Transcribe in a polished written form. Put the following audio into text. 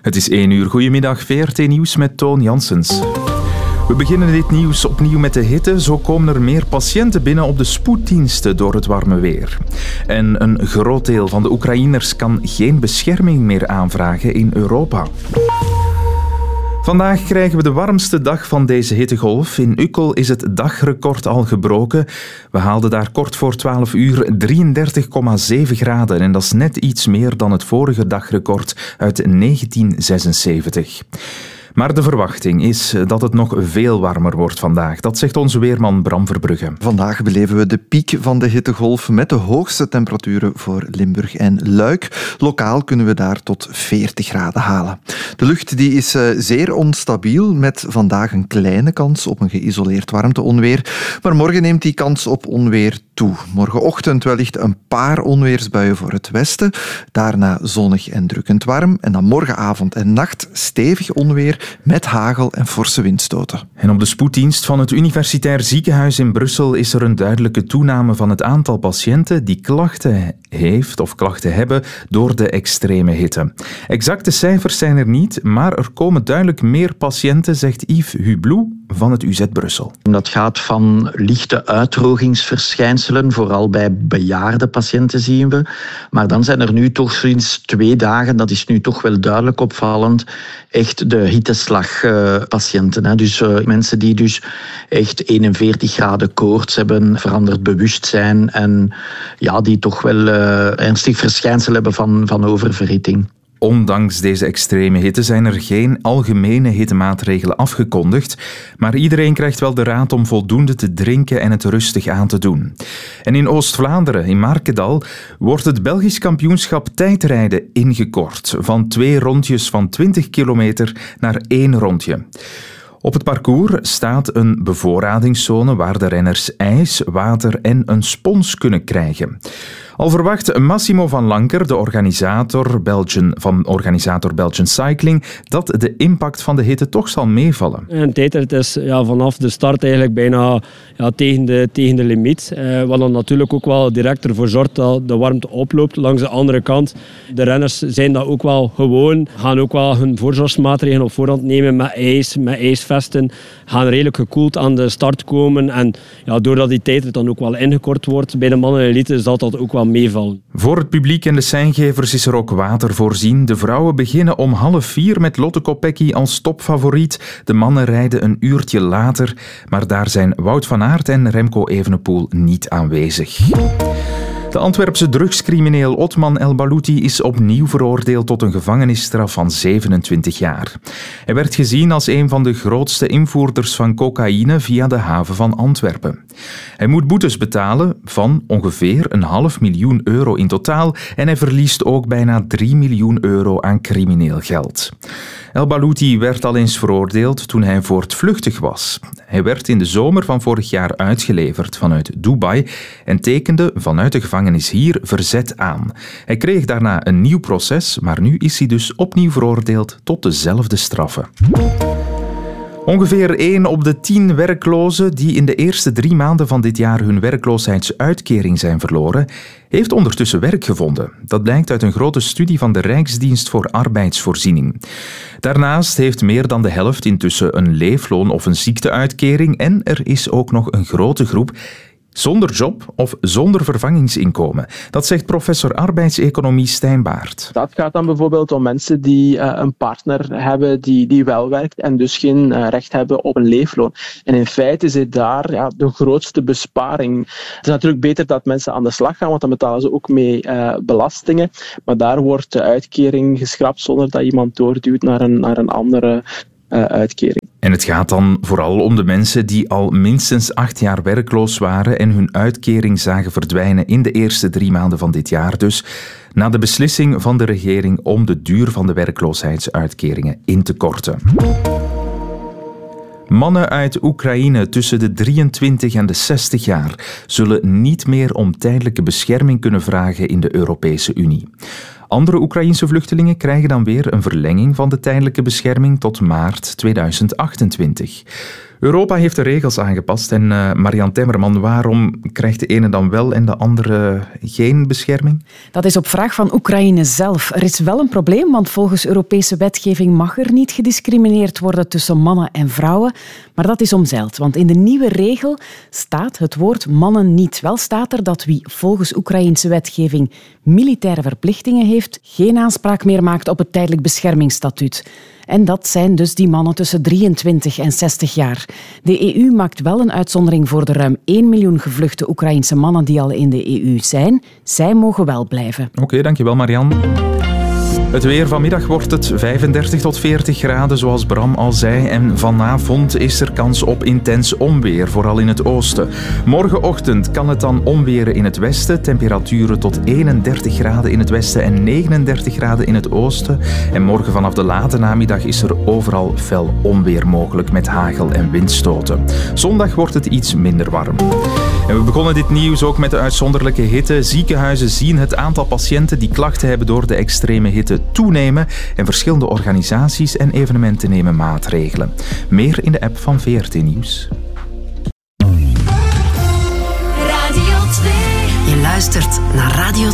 Het is 1 uur. Goedemiddag, VRT Nieuws met Toon Janssens. We beginnen dit nieuws opnieuw met de hitte. Zo komen er meer patiënten binnen op de spoeddiensten door het warme weer. En een groot deel van de Oekraïners kan geen bescherming meer aanvragen in Europa. Vandaag krijgen we de warmste dag van deze hittegolf. In Ukkel is het dagrecord al gebroken. We haalden daar kort voor 12 uur 33,7 graden. En dat is net iets meer dan het vorige dagrecord uit 1976. Maar de verwachting is dat het nog veel warmer wordt vandaag. Dat zegt onze weerman Bram Verbrugge. Vandaag beleven we de piek van de hittegolf met de hoogste temperaturen voor Limburg en Luik. Lokaal kunnen we daar tot 40 graden halen. De lucht die is zeer onstabiel, met vandaag een kleine kans op een geïsoleerd warmteonweer. Maar morgen neemt die kans op onweer toe. Morgenochtend wellicht een paar onweersbuien voor het westen. Daarna zonnig en drukkend warm. En dan morgenavond en nacht stevig onweer met hagel en forse windstoten. En op de spoeddienst van het Universitair Ziekenhuis in Brussel is er een duidelijke toename van het aantal patiënten die klachten heeft of klachten hebben door de extreme hitte. Exacte cijfers zijn er niet, maar er komen duidelijk meer patiënten, zegt Yves Hublou van het UZ Brussel. Dat gaat van lichte uitdrogingsverschijnselen, vooral bij bejaarde patiënten zien we. Maar dan zijn er nu toch sinds 2 dagen, dat is nu toch wel duidelijk opvallend, echt de hitteslagpatiënten. Dus mensen die dus echt 41 graden koorts hebben, veranderd bewustzijn en ja, die toch wel ernstig verschijnsel hebben van oververhitting. Ondanks deze extreme hitte zijn er geen algemene hittemaatregelen afgekondigd, maar iedereen krijgt wel de raad om voldoende te drinken en het rustig aan te doen. En in Oost-Vlaanderen, in Markendal, wordt het Belgisch kampioenschap tijdrijden ingekort. Van 2 rondjes van 20 kilometer naar 1 rondje. Op het parcours staat een bevoorradingszone waar de renners ijs, water en een spons kunnen krijgen. Al verwacht Massimo van Lanker, de organisator Belgian Cycling, dat de impact van de hitte toch zal meevallen. Een tijdrit is vanaf de start eigenlijk bijna tegen de limiet. Wat dan natuurlijk ook wel direct ervoor zorgt dat de warmte oploopt. Langs de andere kant, de renners zijn dat ook wel gewoon, gaan ook wel hun voorzorgsmaatregelen op voorhand nemen met ijs, met ijsvesten, gaan redelijk gekoeld aan de start komen. En doordat die tijdrit dan ook wel ingekort wordt bij de mannen en elite, zal dat ook wel meevallen. Voor het publiek en de seingevers is er ook water voorzien. De vrouwen beginnen om 3:30 met Lotte Kopecky als topfavoriet. De mannen rijden een uurtje later, maar daar zijn Wout van Aert en Remco Evenepoel niet aanwezig. De Antwerpse drugscrimineel Otman El Balouti is opnieuw veroordeeld tot een gevangenisstraf van 27 jaar. Hij werd gezien als een van de grootste invoerders van cocaïne via de haven van Antwerpen. Hij moet boetes betalen van ongeveer €500.000 in totaal en hij verliest ook bijna €3 miljoen aan crimineel geld. El Balouti werd al eens veroordeeld toen hij voortvluchtig was. Hij werd in de zomer van vorig jaar uitgeleverd vanuit Dubai en tekende vanuit de gevangenis hier verzet aan. Hij kreeg daarna een nieuw proces, maar nu is hij dus opnieuw veroordeeld tot dezelfde straffen. Ongeveer 1 op de 10 werklozen die in de eerste 3 maanden van dit jaar hun werkloosheidsuitkering zijn verloren, heeft ondertussen werk gevonden. Dat blijkt uit een grote studie van de Rijksdienst voor Arbeidsvoorziening. Daarnaast heeft meer dan de helft intussen een leefloon of een ziekteuitkering en er is ook nog een grote groep zonder job of zonder vervangingsinkomen. Dat zegt professor arbeidseconomie Stijn Baert. Dat gaat dan bijvoorbeeld om mensen die een partner hebben die wel werkt en dus geen recht hebben op een leefloon. En in feite zit daar de grootste besparing. Het is natuurlijk beter dat mensen aan de slag gaan, want dan betalen ze ook mee belastingen. Maar daar wordt de uitkering geschrapt zonder dat iemand doorduwt naar een andere uitkering. En het gaat dan vooral om de mensen die al minstens 8 jaar werkloos waren en hun uitkering zagen verdwijnen in de eerste 3 maanden van dit jaar dus, na de beslissing van de regering om de duur van de werkloosheidsuitkeringen in te korten. Mannen uit Oekraïne tussen de 23 en de 60 jaar zullen niet meer om tijdelijke bescherming kunnen vragen in de Europese Unie. Andere Oekraïense vluchtelingen krijgen dan weer een verlenging van de tijdelijke bescherming tot maart 2028. Europa heeft de regels aangepast en Marianne Temmerman, waarom krijgt de ene dan wel en de andere geen bescherming? Dat is op vraag van Oekraïne zelf. Er is wel een probleem, want volgens Europese wetgeving mag er niet gediscrimineerd worden tussen mannen en vrouwen. Maar dat is omzeild, want in de nieuwe regel staat het woord mannen niet. Wel staat er dat wie volgens Oekraïense wetgeving militaire verplichtingen heeft, geen aanspraak meer maakt op het tijdelijk beschermingsstatuut. En dat zijn dus die mannen tussen 23 en 60 jaar. De EU maakt wel een uitzondering voor de ruim 1 miljoen gevluchte Oekraïense mannen die al in de EU zijn. Zij mogen wel blijven. Oké, dankjewel Marianne. Het weer vanmiddag wordt het 35 tot 40 graden, zoals Bram al zei. En vanavond is er kans op intens onweer, vooral in het oosten. Morgenochtend kan het dan onweren in het westen. Temperaturen tot 31 graden in het westen en 39 graden in het oosten. En morgen vanaf de late namiddag is er overal fel onweer mogelijk met hagel en windstoten. Zondag wordt het iets minder warm. En we begonnen dit nieuws ook met de uitzonderlijke hitte. Ziekenhuizen zien het aantal patiënten die klachten hebben door de extreme hitte toenemen en verschillende organisaties en evenementen nemen maatregelen. Meer in de app van VRT Nieuws. Radio 2. Je luistert naar Radio 2.